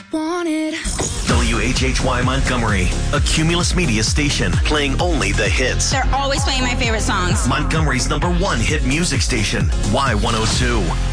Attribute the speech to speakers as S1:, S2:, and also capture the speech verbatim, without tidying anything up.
S1: wanted.
S2: W H H Y Montgomery, a Cumulus Media station playing only the hits.
S3: They're always playing my favorite songs.
S2: Montgomery's number one hit music station, Y one oh two.